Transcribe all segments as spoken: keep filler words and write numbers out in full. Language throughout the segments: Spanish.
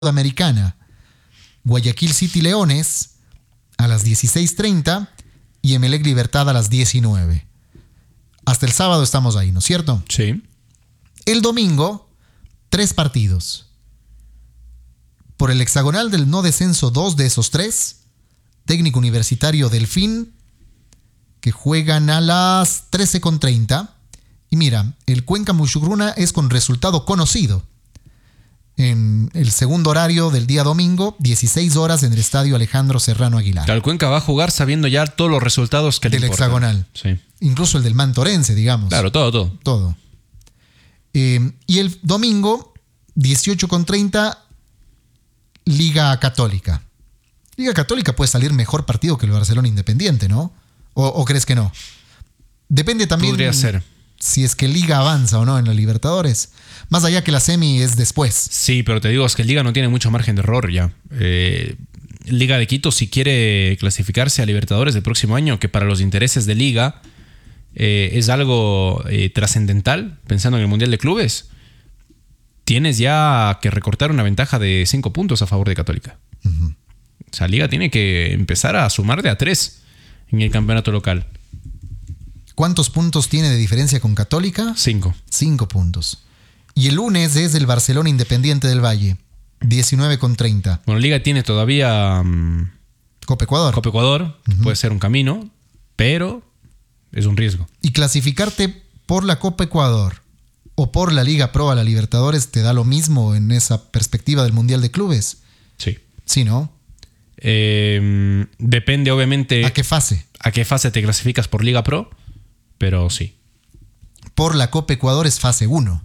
Sudamericana. Guayaquil City Leones a las dieciséis treinta y Emelec Libertad a las diecinueve. Hasta el sábado estamos ahí, ¿no es cierto? Sí. El domingo, tres partidos. Por el hexagonal del no descenso, dos de esos tres. Técnico Universitario Delfín, que juegan a las trece con treinta. Y mira, el Cuenca Muchugruna es con resultado conocido. En el segundo horario del día domingo, dieciséis horas en el estadio Alejandro Serrano Aguilar. El Cuenca va a jugar sabiendo ya todos los resultados que le del importan. hexagonal. Sí. Incluso el del Mantorense, digamos. Claro, todo, todo. Todo. Eh, y el domingo, dieciocho con treinta, Liga Católica. Liga Católica puede salir mejor partido que el Barcelona Independiente, ¿no? ¿O, o crees que no? Depende también. Podría ser. Si es que Liga avanza o no en la Libertadores. Más allá que la semi es después. Sí, pero te digo, es que Liga no tiene mucho margen de error ya. Eh, Liga de Quito, si quiere clasificarse a Libertadores del próximo año, que para los intereses de Liga eh, es algo eh, trascendental, pensando en el Mundial de Clubes, tienes ya que recortar una ventaja de cinco puntos a favor de Católica. Uh-huh. O sea, Liga tiene que empezar a sumar de a tres en el campeonato local. ¿Cuántos puntos tiene de diferencia con Católica? Cinco. Cinco puntos. Y el lunes es el Barcelona Independiente del Valle, diecinueve con treinta. Bueno, Liga tiene todavía um, Copa Ecuador. Copa Ecuador, Uh-huh. puede ser un camino, pero es un riesgo. Y clasificarte por la Copa Ecuador o por la Liga Pro a la Libertadores, ¿te da lo mismo en esa perspectiva del Mundial de Clubes? Sí. Sí, ¿no? Eh, depende, obviamente, ¿A qué fase? a qué fase te clasificas por Liga Pro, pero sí. Por la Copa Ecuador es fase uno.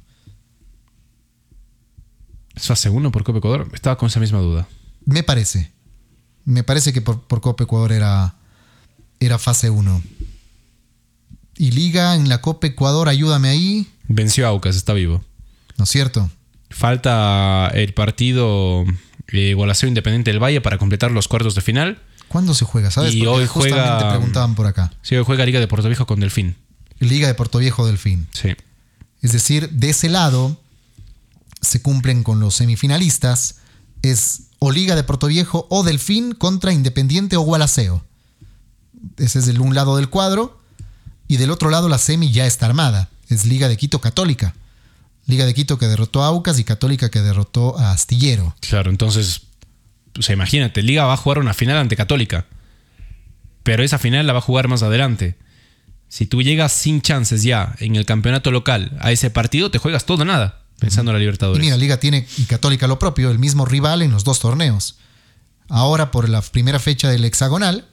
¿Es fase uno por Copa Ecuador? Estaba con esa misma duda. Me parece. Me parece que por, por Copa Ecuador era, era fase uno. Y Liga en la Copa Ecuador, ayúdame ahí. Venció a Aucas, está vivo. ¿No es cierto? Falta el partido eh, Gualaceo Independiente del Valle para completar los cuartos de final. ¿Cuándo se juega? ¿Sabes? Y Porque hoy justamente juega- preguntaban por acá. Sí, hoy juega Liga de Puerto Viejo con Delfín. Liga de Puerto Viejo Delfín. Sí. Es decir, de ese lado se cumplen con los semifinalistas. Es o Liga de Puerto Viejo o Delfín contra Independiente o Gualaceo. Ese es el un lado del cuadro. Y del otro lado la semi ya está armada. Es Liga de Quito Católica. Liga de Quito que derrotó a Aucas y Católica que derrotó a Astillero. Claro, entonces, o sea, imagínate, Liga va a jugar una final ante Católica, pero esa final la va a jugar más adelante. Si tú llegas sin chances ya en el campeonato local a ese partido, te juegas todo o nada, pensando en la Y Libertadores. mira, Liga tiene y Católica lo propio, el mismo rival en los dos torneos. Ahora por la primera fecha del hexagonal,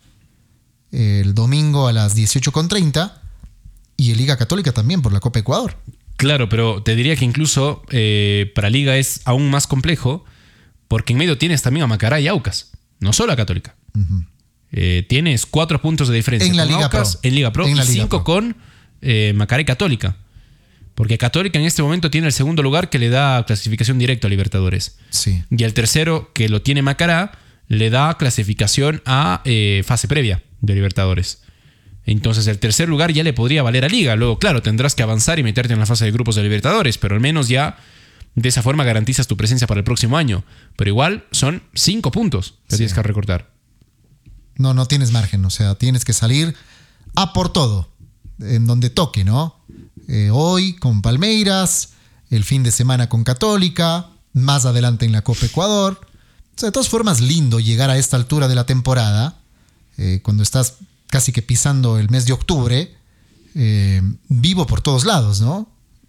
el domingo a las dieciocho con treinta, y el Liga Católica también por la Copa Ecuador. Claro, pero te diría que incluso eh, para Liga es aún más complejo, porque en medio tienes también a Macará y Aucas, no solo a Católica. Uh-huh. Eh, tienes cuatro puntos de diferencia En la con Liga Aucas, Pro. en Liga Pro En y la Liga cinco Pro. con eh, Macará y Católica. Porque Católica en este momento tiene el segundo lugar que le da clasificación directa a Libertadores. Sí. Y el tercero, que lo tiene Macará, le da clasificación a eh, fase previa de Libertadores. Entonces el tercer lugar ya le podría valer a Liga. Luego, claro, tendrás que avanzar y meterte en la fase de grupos de Libertadores, pero al menos ya de esa forma garantizas tu presencia para el próximo año. Pero igual son cinco puntos que Sí. tienes que recortar. No, no tienes margen. O sea, tienes que salir a por todo. En donde toque, ¿no? Eh, hoy con Palmeiras, el fin de semana con Católica, más adelante en la Copa Ecuador. O sea, de todas formas, lindo llegar a esta altura de la temporada, eh, cuando estás casi que pisando el mes de octubre, eh, vivo por todos lados, ¿no?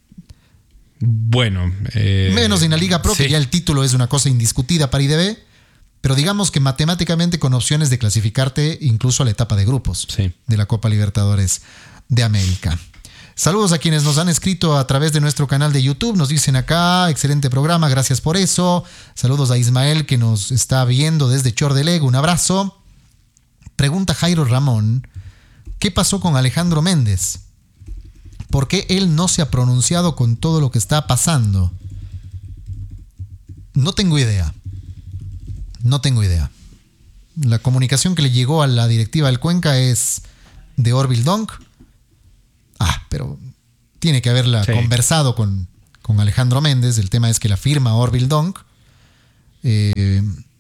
Bueno. Eh, Menos en la Liga Pro, que sí. ya el título es una cosa indiscutida para I D B, pero digamos que matemáticamente con opciones de clasificarte incluso a la etapa de grupos Sí. de la Copa Libertadores de América. Saludos a quienes nos han escrito a través de nuestro canal de YouTube. Nos dicen acá, excelente programa, gracias por eso. Saludos a Ismael que nos está viendo desde Chordelego, un abrazo. Pregunta Jairo Ramón, ¿qué pasó con Alejandro Méndez? ¿Por qué él no se ha pronunciado con todo lo que está pasando? No tengo idea. No tengo idea. La comunicación que le llegó a la directiva del Cuenca es de Orville Donk. Ah, pero tiene que haberla Sí. conversado con, con Alejandro Méndez. El tema es que la firma Orville Donk. Eh,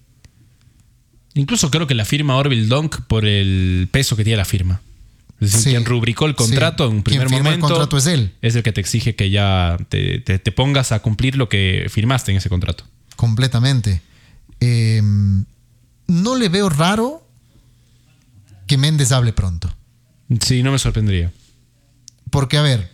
Incluso creo que la firma Orville Donk por el peso que tiene la firma. Es decir, sí, quien rubricó el contrato sí. en un primer Quien firmó momento. el contrato es él. Es el que te exige que ya te, te, te pongas a cumplir lo que firmaste en ese contrato. Completamente. Eh, no le veo raro que Méndez hable pronto. Sí, no me sorprendería. Porque, a ver,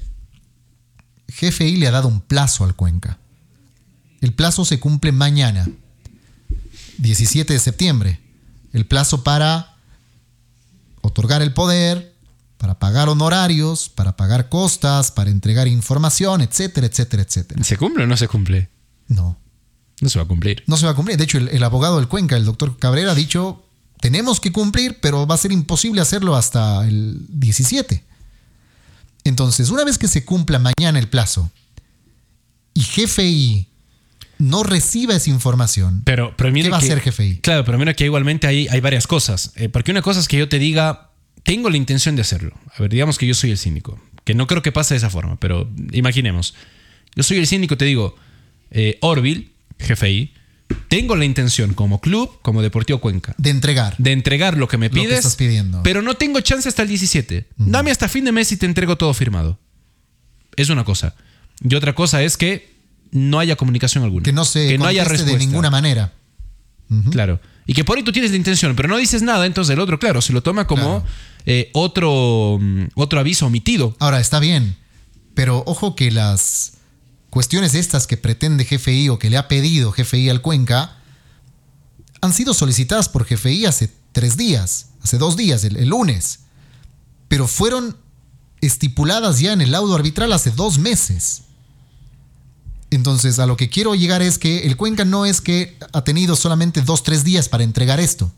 G F I le ha dado un plazo al Cuenca. El plazo se cumple mañana, diecisiete de septiembre. El plazo para otorgar el poder, para pagar honorarios, para pagar costas, para entregar información, etcétera, etcétera, etcétera. ¿Se cumple o no se cumple? No. No se va a cumplir. No se va a cumplir. De hecho, el, el abogado del Cuenca, el doctor Cabrera, ha dicho, tenemos que cumplir, pero va a ser imposible hacerlo hasta el diecisiete. Entonces, una vez que se cumpla mañana el plazo y G F I no reciba esa información, pero, pero mira ¿qué va que, a hacer G F I? Claro, pero mira que igualmente hay, hay varias cosas. Eh, porque una cosa es que yo te diga, tengo la intención de hacerlo. A ver, digamos que yo soy el síndico. Que no creo que pase de esa forma, pero imaginemos. Yo soy el síndico, te digo, eh, Orville, G F I, tengo la intención como club, como Deportivo Cuenca, De entregar. de entregar lo que me Lo que pides, estás pidiendo. pero no tengo chance hasta el diecisiete. Uh-huh. Dame hasta fin de mes y te entrego todo firmado. Es una cosa. Y otra cosa es que no haya comunicación alguna. Que no se que no haya conteste respuesta. de ninguna manera. Uh-huh. Claro. Y que por ahí tú tienes la intención, pero no dices nada, entonces el otro, claro, se lo toma como Claro. eh, otro, otro aviso omitido. Ahora, está bien, pero ojo que las cuestiones estas que pretende G F I o que le ha pedido G F I al Cuenca han sido solicitadas por G F I hace tres días, hace dos días, el, el lunes, pero fueron estipuladas ya en el laudo arbitral hace dos meses. Entonces, a lo que quiero llegar es que el Cuenca no es que ha tenido solamente dos, tres días para entregar esto.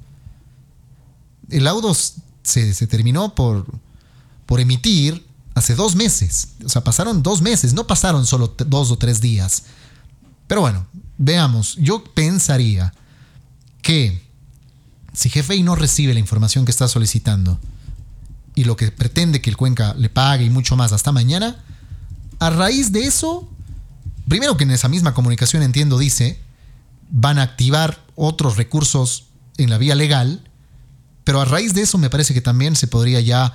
El laudo se, se terminó por, por emitir hace dos meses. O sea, pasaron dos meses, no pasaron solo t- dos o tres días. Pero bueno, veamos. Yo pensaría que si G F I no recibe la información que está solicitando y lo que pretende que el Cuenca le pague y mucho más hasta mañana, a raíz de eso, primero que en esa misma comunicación, entiendo, dice, van a activar otros recursos en la vía legal, pero a raíz de eso me parece que también se podría ya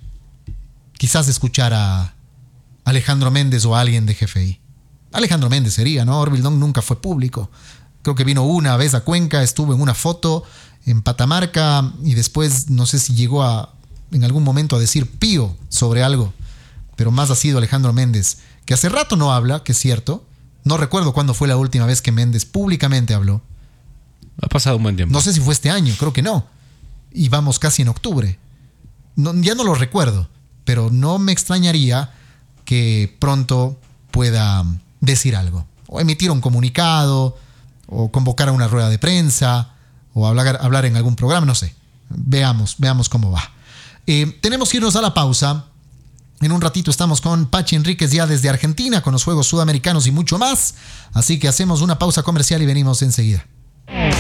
quizás escuchar a Alejandro Méndez o a alguien de G F I. Alejandro Méndez sería, ¿no? Orville Donk nunca fue público. Creo que vino una vez a Cuenca, estuvo en una foto en Patamarca y después no sé si llegó a en algún momento a decir pío sobre algo, pero más ha sido Alejandro Méndez, que hace rato no habla, que es cierto. No recuerdo cuándo fue la última vez que Méndez públicamente habló. Ha pasado un buen tiempo. No sé si fue este año, creo que no. Y vamos casi en octubre. No, ya no lo recuerdo, pero no me extrañaría que pronto pueda decir algo. O emitir un comunicado, o convocar a una rueda de prensa, o hablar, hablar en algún programa, no sé. Veamos, veamos cómo va. Eh, tenemos que irnos a la pausa. En un ratito estamos con Pachi Enríquez ya desde Argentina, con los Juegos Sudamericanos y mucho más. Así que hacemos una pausa comercial y venimos enseguida.